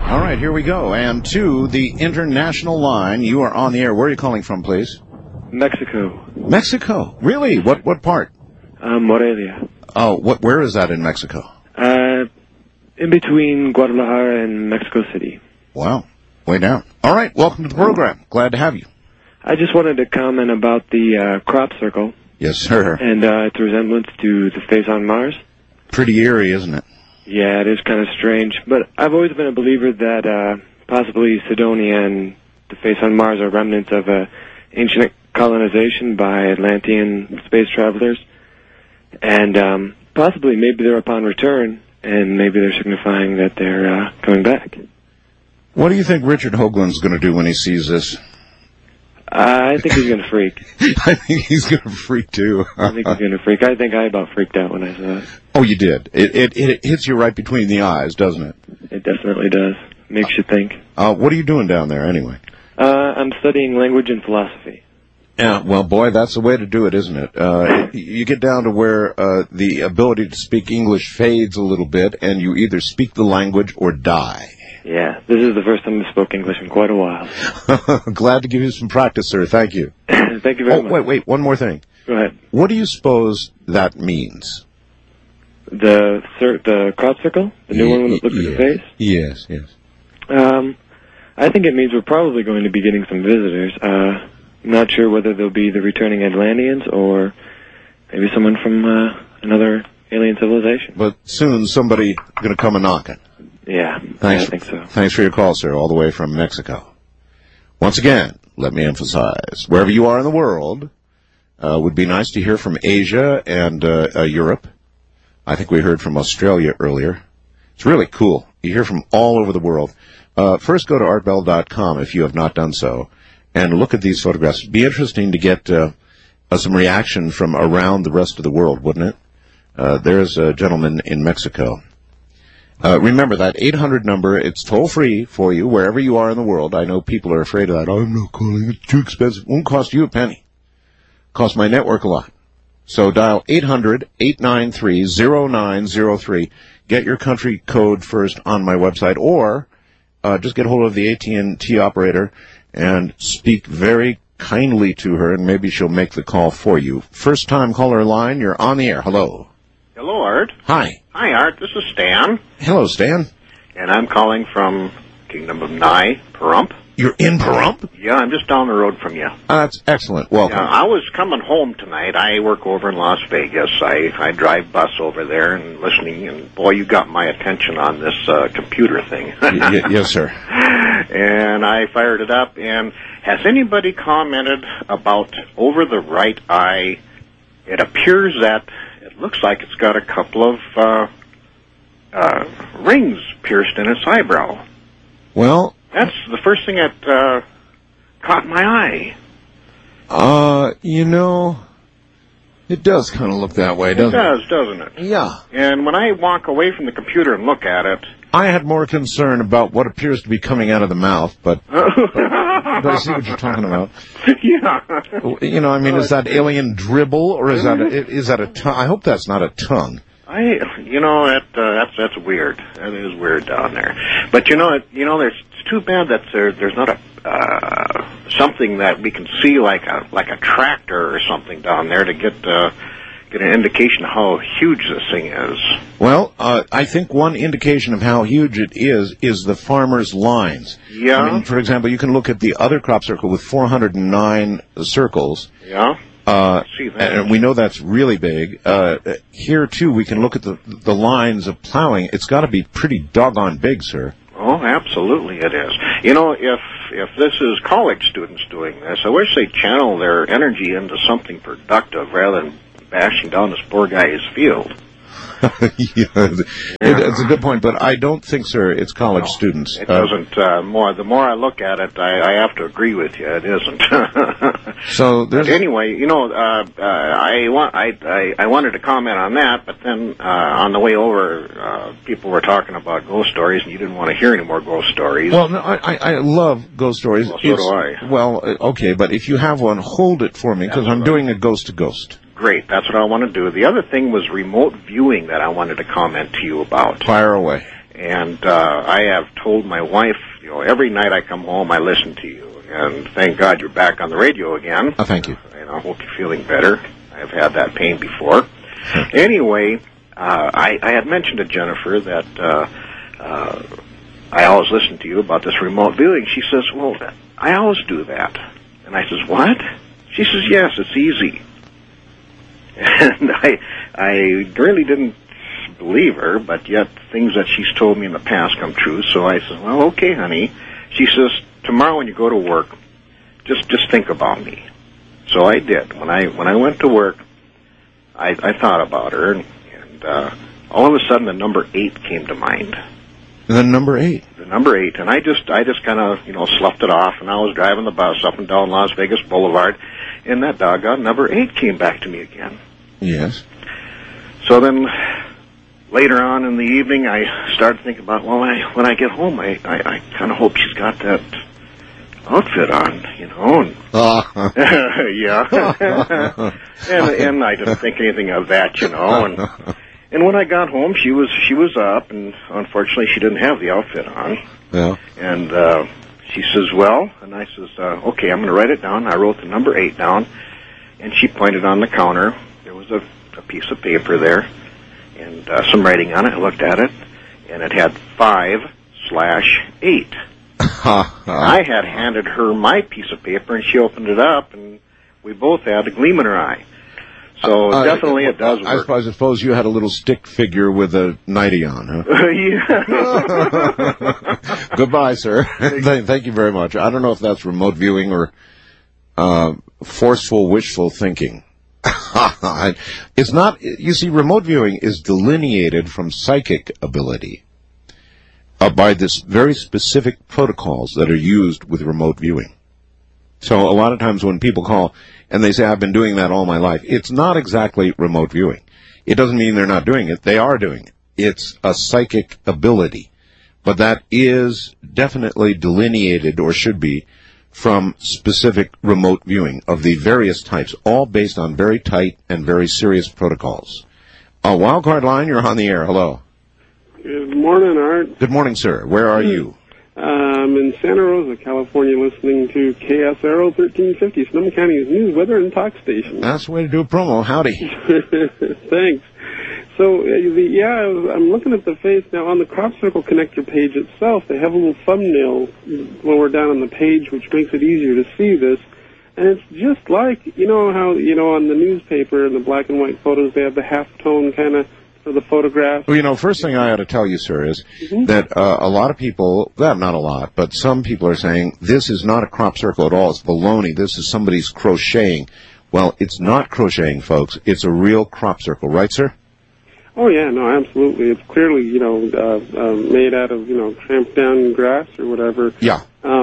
All right, here we go. And to the international line, you are on the air. Where are you calling from, please? Mexico. Mexico? Really? What part? Morelia. Oh, where is that in Mexico? In between Guadalajara and Mexico City. Wow. Way down. All right, welcome to the program. Glad to have you. I just wanted to comment about the crop circle. Yes, sir. And its resemblance to the face on Mars. Pretty eerie, isn't it? Yeah, it is kind of strange. But I've always been a believer that possibly Sidonia and the face on Mars are remnants of ancient colonization by Atlantean space travelers. And possibly maybe they're upon return, and maybe they're signifying that they're coming back. What do you think Richard Hoagland's going to do when he sees this? I think he's going to freak. I think he's going to freak, too. I think he's going to freak. I think I about freaked out when I saw it. Oh, you did? It hits you right between the eyes, doesn't it? It definitely does. Makes you think. What are you doing down there, anyway? I'm studying language and philosophy. Yeah, well, boy, that's the way to do it, isn't it? You get down to where the ability to speak English fades a little bit, and you either speak the language or die. Yeah, this is the first time I spoke English in quite a while. Glad to give you some practice, sir. Thank you. Thank you very much. Wait, one more thing. Go ahead. What do you suppose that means? The crop circle? The new one that looks at the face? Yes. I think it means we're probably going to be getting some visitors. Not sure whether they'll be the returning Atlanteans or maybe someone from another alien civilization. But soon somebody going to come a-knocking. Yeah, I think so. Thanks for your call, sir, all the way from Mexico. Once again, let me emphasize, wherever you are in the world, would be nice to hear from Asia and Europe. I think we heard from Australia earlier. It's really cool. You hear from all over the world. First, go to artbell.com if you have not done so, and look at these photographs. It'd be interesting to get some reaction from around the rest of the world, wouldn't it? There's a gentleman in Mexico. Remember that 800 number, it's toll-free for you wherever you are in the world. I know people are afraid of that. I'm not calling, it's too expensive. It won't cost you a penny. Cost my network a lot. So dial 800-893-0903. Get your country code first on my website, or just get hold of the AT&T operator and speak very kindly to her, and maybe she'll make the call for you. First-time caller line, you're on the air. Hello. Hello, Art. Hi. Hi, Art. This is Stan. Hello, Stan. And I'm calling from Kingdom of Nye, Pahrump. You're in Pahrump? Yeah, I'm just down the road from you. That's excellent. Welcome. Yeah, I was coming home tonight. I work over in Las Vegas. I drive bus over there and listening, and boy, you got my attention on this computer thing. Yes, sir. And I fired it up, and has anybody commented about over the right eye? It appears that it looks like it's got a couple of rings pierced in its eyebrow. Well, that's the first thing that caught my eye. It does kind of look that way, doesn't it? It does, doesn't it? Yeah. And when I walk away from the computer and look at it... I had more concern about what appears to be coming out of the mouth, but I see what you're talking about. Yeah. Is that alien dribble, or is that a tongue? I hope that's not a tongue. That's weird. That is weird down there. But it's too bad that there's not a something that we can see like a tractor or something down there to get an indication of how huge this thing is. Well, I think one indication of how huge it is the farmer's lines. Yeah. I mean, for example, you can look at the other crop circle with 409 circles. Yeah. See that. And we know that's really big. Here, too, we can look at the lines of plowing. It's got to be pretty doggone big, sir. Oh, absolutely it is. If this is college students doing this, I wish they'd channel their energy into something productive rather than bashing down this poor guy's field. It's a good point, but I don't think, sir, it's college students. It doesn't. The more I look at it, I have to agree with you. It isn't. So there's. But anyway, I wanted to comment on that, but then on the way over, people were talking about ghost stories, and you didn't want to hear any more ghost stories. Well, no, I love ghost stories. Well, so do I. Well, okay, but if you have one, hold it for me, because I'm doing a ghost-to-ghost. Great, that's what I want to do. The other thing was remote viewing that I wanted to comment to you about. Fire away. And I have told my wife, every night I come home, I listen to you. And thank God you're back on the radio again. Oh, thank you. And I hope you're feeling better. I've had that pain before. Anyway, I had mentioned to Jennifer that I always listen to you about this remote viewing. She says, well, I always do that. And I says, what? She says, yes, it's easy. And I really didn't believe her, but yet things that she's told me in the past come true. So I said, well, okay, honey. She says, tomorrow when you go to work, just think about me. So I did. When I went to work, I thought about her, and all of a sudden the number 8 came to mind. The number 8? The number 8. And I just kind of, sloughed it off, and I was driving the bus up and down Las Vegas Boulevard, and that doggone number 8 came back to me again. Yes. So then, later on in the evening, I started thinking about, well, when I get home, I kind of hope she's got that outfit on, and yeah. and I didn't think anything of that, and when I got home, she was up, and unfortunately, she didn't have the outfit on. Yeah. And she says, well, and I says, okay, I'm going to write it down. I wrote the number 8 down, and she pointed on the counter. There was a piece of paper there, and some writing on it. I looked at it, and it had 5/8. I had handed her my piece of paper, and she opened it up, and we both had a gleam in her eye. So definitely it does work. I suppose you had a little stick figure with a nightie on, huh? Yeah. Goodbye, sir. Thank you very much. I don't know if that's remote viewing or forceful, wishful thinking. It's not. You see, remote viewing is delineated from psychic ability by this very specific protocols that are used with remote viewing. So a lot of times when people call and they say, I've been doing that all my life, it's not exactly remote viewing. It doesn't mean they're not doing it. They are doing it. It's a psychic ability. But that is definitely delineated, or should be, from specific remote viewing of the various types, all based on very tight and very serious protocols. Wildcard Line, you're on the air. Hello. Good morning, Art. Good morning, sir. Where are you? I'm in Santa Rosa, California, listening to KSRO 1350, Sonoma County's news, weather, and talk station. That's the way to do a promo. Howdy. Thanks. So, I'm looking at the face now. On the crop circle connector page itself, they have a little thumbnail lower down on the page, which makes it easier to see this. And it's just like, how, on the newspaper and the black and white photos, they have the half-tone kind of for the photograph. Well, first thing I ought to tell you, sir, is that a lot of people, well, not a lot, but some people are saying, this is not a crop circle at all. It's baloney. This is somebody's crocheting. Well, it's not crocheting, folks. It's a real crop circle. Right, sir? Oh, yeah, no, absolutely. It's clearly, made out of, tramped down grass or whatever. Yeah.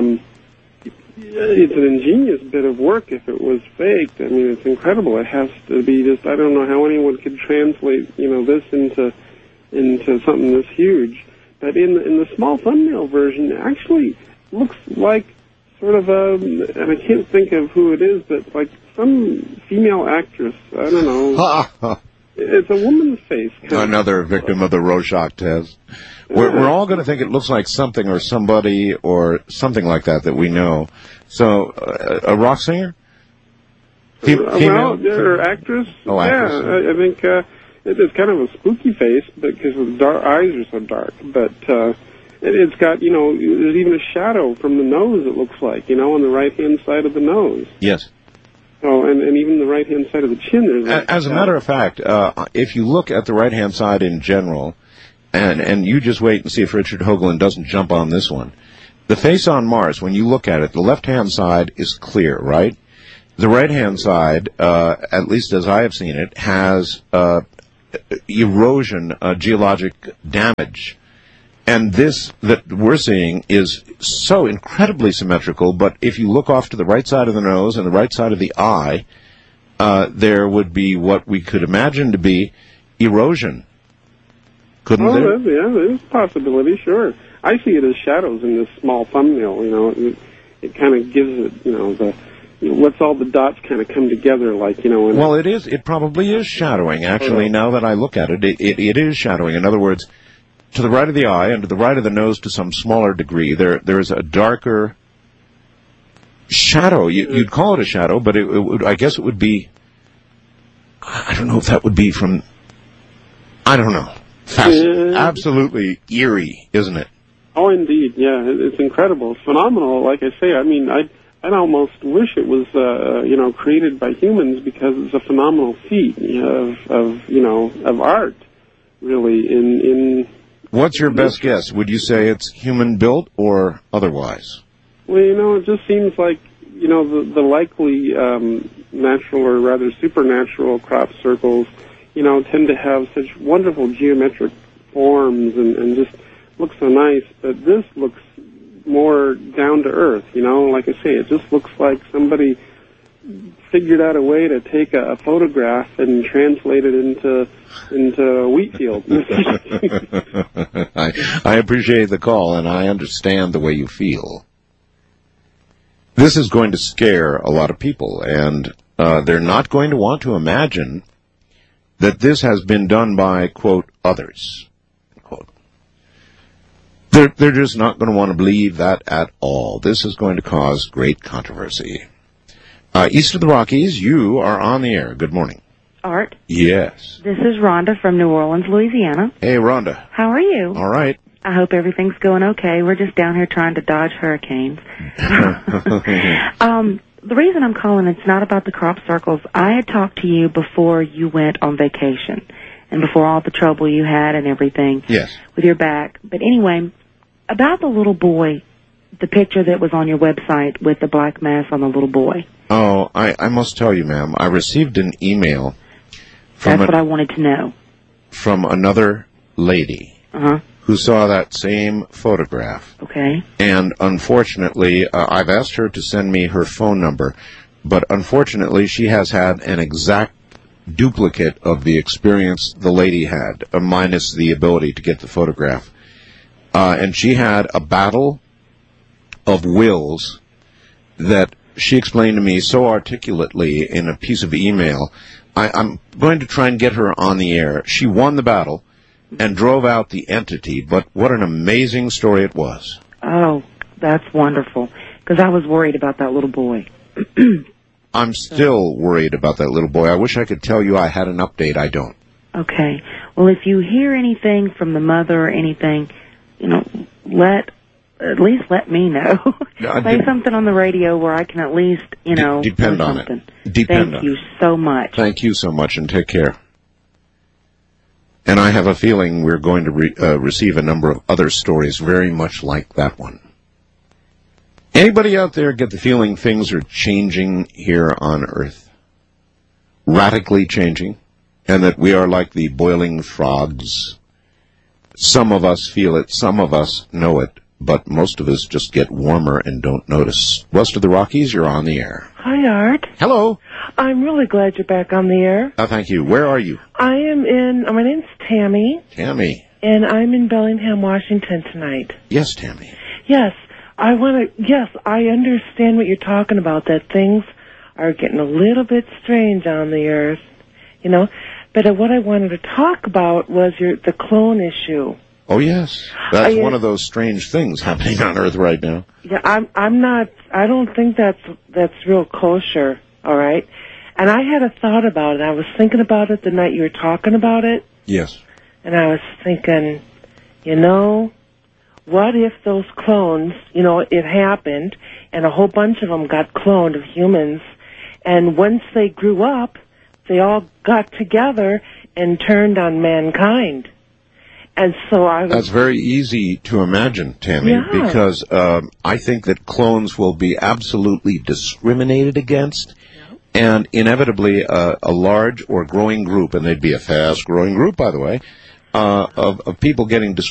It's an ingenious bit of work if it was faked. I mean, it's incredible. It has to be just, I don't know how anyone could translate, this into something this huge. But in the small thumbnail version, it actually looks like sort of and I can't think of who it is, but like some female actress. I don't know. It's a woman's face. Another victim of the Rorschach test. We're all going to think it looks like something or somebody or something like that we know. So, a rock singer? Female? Or actress. Oh, actress. Yeah, I think it's kind of a spooky face because the eyes are so dark. But it's got, there's even a shadow from the nose, it looks like, on the right-hand side of the nose. Yes. Oh, and even the right-hand side of the chin. There's As a matter of fact, if you look at the right-hand side in general, and you just wait and see if Richard Hoagland doesn't jump on this one. The face on Mars, when you look at it, the left-hand side is clear, right? The right-hand side, at least as I have seen it, has erosion, geologic damage. And this that we're seeing is so incredibly symmetrical, but if you look off to the right side of the nose and the right side of the eye, there would be what we could imagine to be erosion. Couldn't there? Yeah, there's a possibility, sure. I see it as shadows in this small thumbnail, It kind of gives it, lets all the dots kind of come together, like, Well, it is. It probably is shadowing, actually, now that I look at it. It is shadowing. In other words, to the right of the eye and to the right of the nose to some smaller degree, there is a darker shadow. You'd call it a shadow, but it would, I guess it would be, I don't know if that would be from, I don't know. Absolutely eerie, isn't it? Oh, indeed, yeah. It's incredible. It's phenomenal. Like I say, I mean, I'd almost wish it was, created by humans, because it's a phenomenal feat of art, really. In What's your best guess? Would you say it's human built or otherwise? Well, it just seems like, the likely natural or rather supernatural crop circles, tend to have such wonderful geometric forms and just look so nice. But this looks more down to earth, like I say, it just looks like somebody figured out a way to take a photograph and translate it into a wheat field. I appreciate the call, and I understand the way you feel. This is going to scare a lot of people, and they're not going to want to imagine that this has been done by, quote, others, quote. They're just not going to want to believe that at all. This is going to cause great controversy. East of the Rockies, you are on the air. Good morning. Art? Yes. This is Rhonda from New Orleans, Louisiana. Hey, Rhonda. How are you? All right. I hope everything's going okay. We're just down here trying to dodge hurricanes. The reason I'm calling, it's not about the crop circles. I had talked to you before you went on vacation and before all the trouble you had and everything. Yes. With your back. But anyway, about the little boy, the picture that was on your website with the black mass on the little boy. Oh, I must tell you, ma'am, I received an email from That's what I wanted to know. From another lady who saw that same photograph. Okay. And unfortunately, I've asked her to send me her phone number, but unfortunately she has had an exact duplicate of the experience the lady had, minus the ability to get the photograph. And she had a battle of wills that she explained to me so articulately in a piece of email. I'm going to try and get her on the air. She won the battle and drove out the entity, but what an amazing story it was. Oh, that's wonderful, because I was worried about that little boy. I'm still worried about that little boy. I wish I could tell you I had an update. I don't. Okay. Well, if you hear anything from the mother or anything, at least let me know. Say something on the radio where I can at least, depend on something. It. Depend Thank on you so much. Thank you so much, and take care. And I have a feeling we're going to receive a number of other stories very much like that one. Anybody out there get the feeling things are changing here on Earth? Radically changing? And that we are like the boiling frogs? Some of us feel it, some of us know it, but most of us just get warmer and don't notice. West of the Rockies, you're on the air. Hi, Art. Hello. I'm really glad you're back on the air. Thank you. Where are you? I am my name's Tammy. Tammy. And I'm in Bellingham, Washington tonight. Yes, Tammy. Yes, I understand what you're talking about, that things are getting a little bit strange on the earth, But what I wanted to talk about was the clone issue. Oh, yes. That's one of those strange things happening on Earth right now. Yeah, I don't think that's real kosher, all right? And I had a thought about it. I was thinking about it the night you were talking about it. Yes. And I was thinking, what if those clones, it happened, and a whole bunch of them got cloned of humans, and once they grew up, they all got together and turned on mankind. And so That's very easy to imagine, Tammy, because I think that clones will be absolutely discriminated against, and inevitably a large or growing group, and they'd be a fast-growing group, by the way, of people getting discriminated